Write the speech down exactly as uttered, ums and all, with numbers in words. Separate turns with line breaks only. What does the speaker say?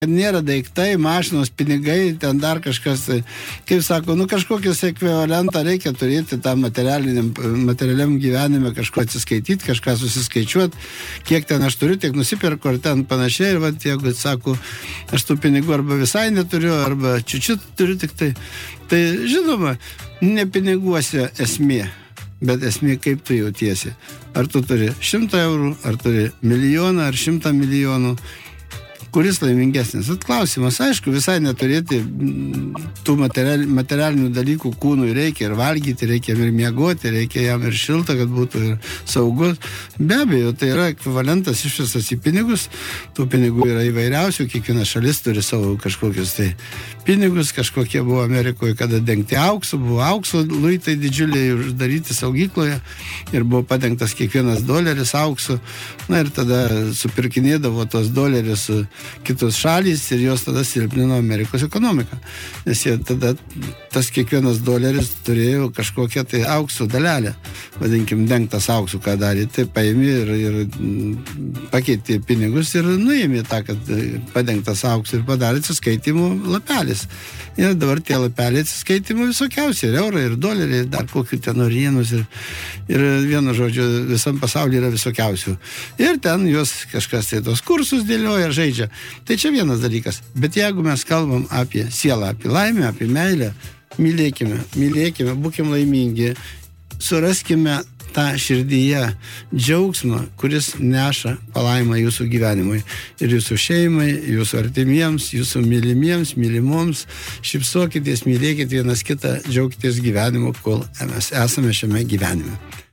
Nėra daiktai, mašinos, pinigai, ten dar kažkas, kaip sako, nu kažkokius ekvivalentą reikia turėti tam materialiniam, materialiam gyvenime, kažko atsiskaityti, kažką susiskaičiuoti, kiek ten aš turiu, tiek nusipirku, ar ten panašiai, ir va, jeigu, sako, aš tų pinigų arba visai neturiu, arba čiučiut turiu tik tai. Tai, žinoma, ne piniguose esmė, bet esmė, kaip tu jautiesi. Ar tu turi šimtą eurų, ar turi milijoną, ar šimtą milijonų, kuris laimingesnis. Atklausimas, aišku, visai neturėti tų material, materialinių dalykų kūnui reikia ir valgyti, reikia ir miegoti, reikia jam ir šilta, kad būtų ir saugus. Be abejo, tai yra ekvivalentas išvisas į pinigus. Tų pinigų yra įvairiausių, kiekviena šalis turi savo kažkokius tai pinigus, kažkokie buvo Amerikoje, kada dengti auksu, buvo aukso luitai didžiuliai uždaryti saugykloje ir buvo padengtas kiekvienas doleris auksu. Na ir tada supirkinėdavo tos dolerius su kitos šalys ir jos tada silpnino Amerikos ekonomiką. Nes jie tada, tas kiekvienas doleris turėjo kažkokią tai aukso dalelę, vadinkim, dengtas auksu, ką darė. Tai paėmė ir, ir pakeitė pinigus ir nuėmė tą, kad padengtas auksu ir padarė atsiskaitimų lapelis. Ir dabar tie lapeliai atsiskaitimų visokiausi, ir eurai, ir doleriai, dar kokių ten orienus, ir, ir vienu žodžiu, visam pasaulyje yra visokiausių. Ir ten juos kažkas tai tos kursus dėlioja, žaidžia. Tai čia vienas dalykas. Bet jeigu mes kalbam apie sielą, apie laimę, apie meilę, mylėkime, mylėkime, būkime laimingi, suraskime tą širdyje džiaugsmą, kuris neša palaimą jūsų gyvenimui. Ir jūsų šeimai, jūsų artimiems, jūsų mylimiems, mylimoms. Šypsokitės, mylėkite vienas kitą, džiaukitės gyvenimu, kol mes esame šiame gyvenime.